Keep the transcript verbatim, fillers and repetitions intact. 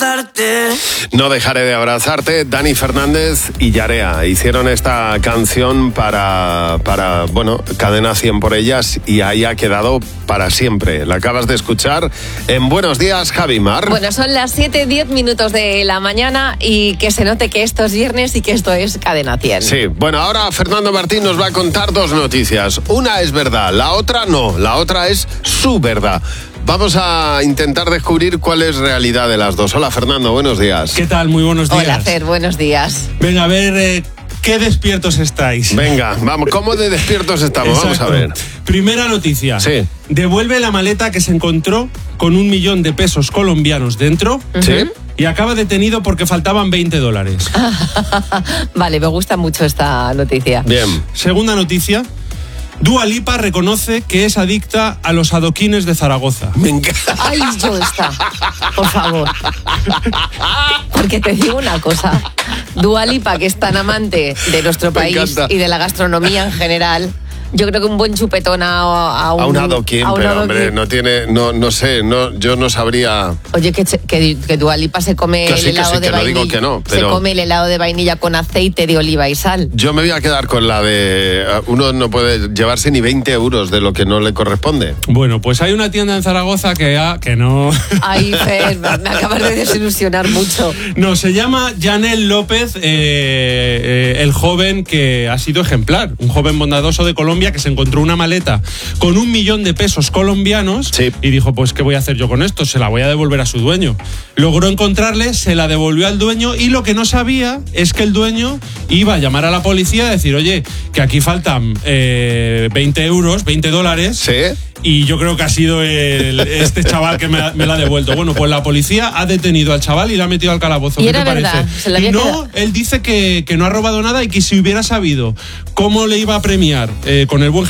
abrazarte. No dejaré de abrazarte. Dani Fernández y Yarea hicieron esta canción para, para, bueno, Cadena cien por ellas y ahí ha quedado para siempre. La acabas de escuchar en Buenos Días, Javi Mar. Bueno, son las siete, diez minutos de la mañana y que se note que esto es viernes y que esto es Cadena cien. Sí, bueno, ahora Fernando Martín nos va a contar dos noticias. Una es verdad, la otra no. La otra es su verdad. Vamos a intentar descubrir cuál es realidad de las dos. Hola, Fernando, buenos días. ¿Qué tal? Muy buenos días. Hola, Fer, buenos días. Venga, a ver, eh, ¿qué despiertos estáis? Venga, vamos, ¿cómo de despiertos estamos? Exacto. Vamos a ver. Primera noticia. Sí. Devuelve la maleta que se encontró con un millón de pesos colombianos dentro. Sí. Y acaba detenido porque faltaban veinte dólares. Vale, me gusta mucho esta noticia. Bien. Segunda noticia. Dua Lipa reconoce que es adicta a los adoquines de Zaragoza. Me encanta. Ay, yo esta, por favor. Porque te digo una cosa. Dua Lipa, que es tan amante de nuestro Me país encanta. y de la gastronomía en general, yo creo que un buen chupetón a, a un, A un adoquín, a un pero adoquín. hombre, no tiene, no, no sé, no, yo no sabría. Oye, que, que, que Dua Lipa se come Que el sí, que helado sí, de que no vainilla. digo que no, pero- Se come el helado de vainilla con aceite de oliva y sal. Yo me voy a quedar con la de uno no puede llevarse ni veinte euros de lo que no le corresponde. Bueno, pues hay una tienda en Zaragoza que, ha, que no... Ay, Fer, me acabas de desilusionar mucho. No, se llama Yanel López, eh, eh, el joven que ha sido ejemplar, un joven bondadoso de Colombia que se encontró una maleta con un millón de pesos colombianos. Sí. Y dijo, pues ¿qué voy a hacer yo con esto? Se la voy a devolver a su dueño. Logró encontrarle, se la devolvió al dueño y lo que no sabía es que el dueño iba a llamar a la policía y decir, oye, que aquí faltan eh, veinte euros, veinte dólares. Sí. Y yo creo que ha sido el, este chaval que me, ha- me la ha devuelto. Bueno, pues la policía ha detenido al chaval y le ha metido al calabozo. Y ¿Qué era te parece? verdad, se le había Y no, quedado. él dice que, que no ha robado nada y que si hubiera sabido cómo le iba a premiar eh, con el buen